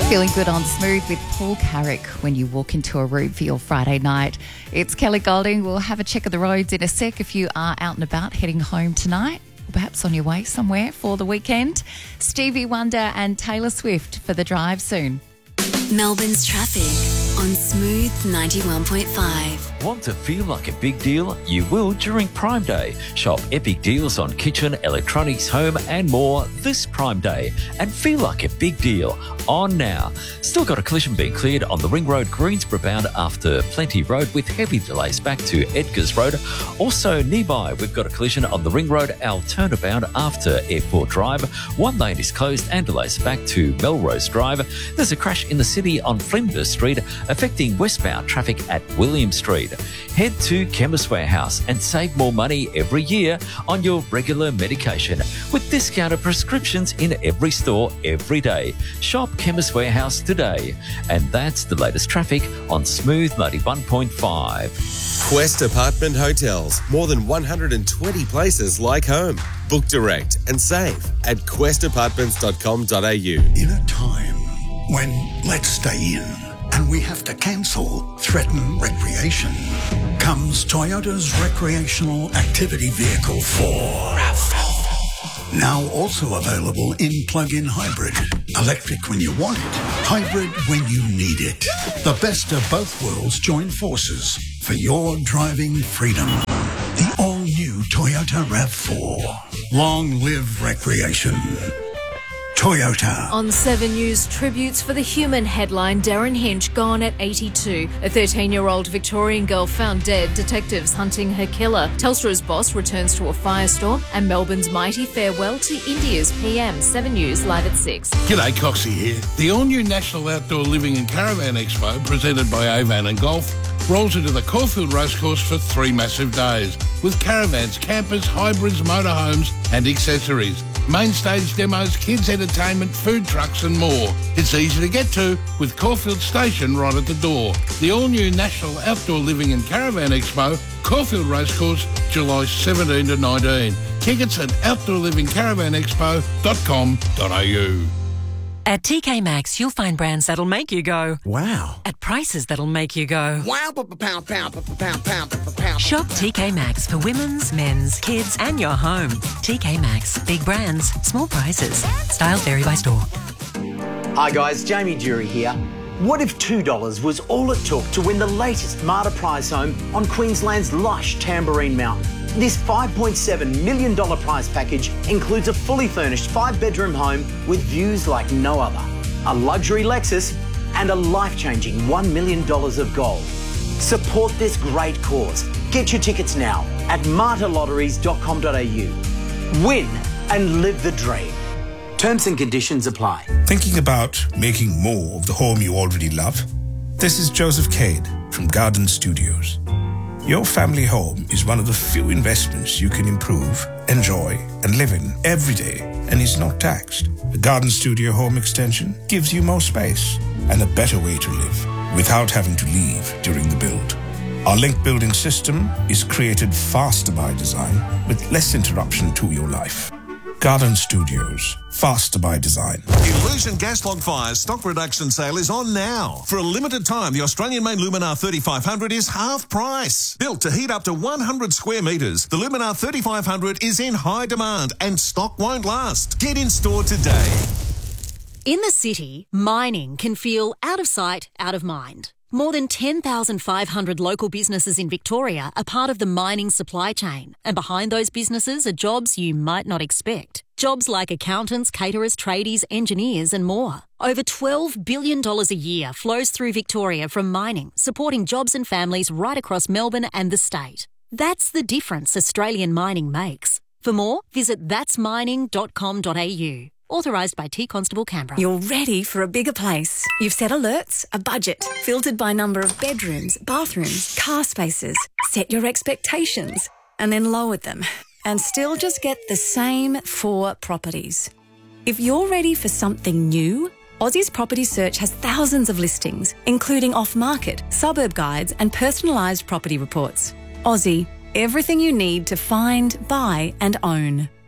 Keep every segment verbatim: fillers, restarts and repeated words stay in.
Feeling good on Smooth with Paul Carrick when you walk into a room for your Friday night. It's Kelly Golding. We'll have a check of the roads in a sec if you are out and about heading home tonight, or perhaps on your way somewhere for the weekend. Stevie Wonder and Taylor Swift for the drive soon. Melbourne's traffic on Smooth ninety-one point five. Want to feel like a big deal? You will during Prime Day. Shop epic deals on kitchen, electronics, home and more this Prime Day and feel like a big deal on now. Still got a collision being cleared on the Ring Road Greensborough bound after Plenty Road with heavy delays back to Edgars Road. Also nearby, we've got a collision on the Ring Road Altona bound after Airport Drive. One lane is closed and delays back to Melrose Drive. There's a crash in the city on Flinders Street affecting westbound traffic at William Street. Head to Chemist Warehouse and save more money every year on your regular medication with discounted prescriptions in every store every day. Shop Chemist Warehouse today. And that's the latest traffic on Smooth ninety-one point five. Quest Apartment Hotels. More than one hundred twenty places like home. Book direct and save at quest apartments dot com dot a u. In a time when let's stay in and we have to cancel, threaten recreation, comes Toyota's recreational activity vehicle four. RAV four. Now also available in plug-in hybrid. Electric when you want it, hybrid when you need it. The best of both worlds join forces for your driving freedom. The all-new Toyota RAV four. Long live recreation. Toyota. On seven News, tributes for the human headline, Darren Hinch gone at eighty-two. A thirteen-year-old Victorian girl found dead, detectives hunting her killer. Telstra's boss returns to a firestorm, and Melbourne's mighty farewell to India's P M. seven News live at six. G'day, Coxie here. The all-new National Outdoor Living and Caravan Expo, presented by Avan and Golf, rolls into the Caulfield Racecourse for three massive days, with caravans, campers, hybrids, motorhomes and accessories. Main stage demos, kids entertainment, food trucks and more. It's easy to get to with Caulfield Station right at the door. The all-new National Outdoor Living and Caravan Expo, Caulfield Racecourse, July seventeenth to nineteenth. Tickets at outdoor living caravan expo dot com dot a u. At T K Maxx, you'll find brands that'll make you go, wow, at prices that'll make you go, wow, pound, pound, pound, pound, pound, pound. Shop T K Maxx for women's, men's, kids and your home. T K Maxx, big brands, small prices. Styles vary by store. Hi guys, Jamie Dury here. What if two dollars was all it took to win the latest Marta prize home on Queensland's lush Tamborine Mountain? This five point seven million dollars prize package includes a fully furnished five-bedroom home with views like no other, a luxury Lexus and a life-changing one million dollars of gold. Support this great cause. Get your tickets now at marta lotteries dot com dot a u. Win and live the dream. Terms and conditions apply. Thinking about making more of the home you already love? This is Joseph Cade from Garden Studios. Your family home is one of the few investments you can improve, enjoy, and live in every day, and is not taxed. The Garden Studio Home Extension gives you more space and a better way to live without having to leave during the build. Our link building system is created faster by design with less interruption to your life. Garden Studios, faster by design. Illusion gas log fires stock reduction sale is on now. For a limited time, the Australian-made Luminar thirty-five hundred is half price. Built to heat up to one hundred square metres, the Luminar thirty-five hundred is in high demand and stock won't last. Get in store today. In the city, mining can feel out of sight, out of mind. More than ten thousand five hundred local businesses in Victoria are part of the mining supply chain, and behind those businesses are jobs you might not expect. Jobs like accountants, caterers, tradies, engineers and more. Over twelve billion dollars a year flows through Victoria from mining, supporting jobs and families right across Melbourne and the state. That's the difference Australian mining makes. For more, visit thats mining dot com dot a u. Authorised by T Constable Canberra. You're ready for a bigger place. You've set alerts, a budget, filtered by number of bedrooms, bathrooms, car spaces, set your expectations, and then lowered them, and still just get the same four properties. If you're ready for something new, Aussie's Property Search has thousands of listings, including off-market, suburb guides, and personalised property reports. Aussie, everything you need to find, buy, and own.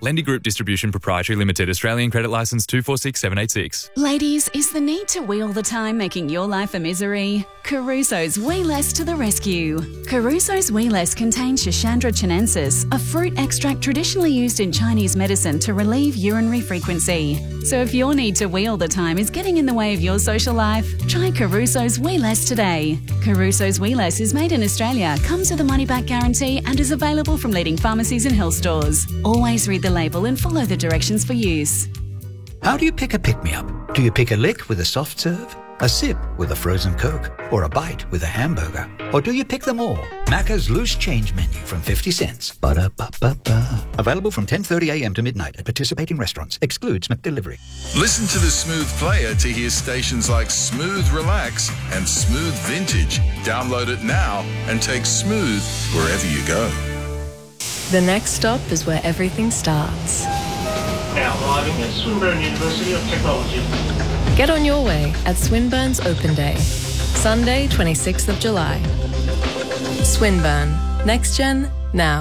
Lendy Group Distribution Proprietary Limited, Australian Credit Licence two four six seven eight six. Ladies, is the need to wee all the time making your life a misery? Caruso's Wee Less to the rescue. Caruso's Wee Less contains Schisandra chinensis, a fruit extract traditionally used in Chinese medicine to relieve urinary frequency. So if your need to wee all the time is getting in the way of your social life, try Caruso's Wee Less today. Caruso's Wee Less is made in Australia, comes with a money-back guarantee and is available from leading pharmacies and health stores. Always read the label and follow the directions for use. How do you pick a pick-me-up? Do you pick a lick with a soft serve, a sip with a frozen Coke, or a bite with a hamburger? Or do you pick them all? Macca's Loose Change Menu from fifty cents. Ba-da-ba-ba-ba. Available from ten thirty a m to midnight at participating restaurants. Excludes McDelivery. Listen to the Smooth Player to hear stations like Smooth Relax and Smooth Vintage. Download it now and take Smooth wherever you go. The next stop is where everything starts. Now arriving at Swinburne University of Technology. Get on your way at Swinburne's Open Day, Sunday, twenty-sixth of July. Swinburne. Next Gen, now.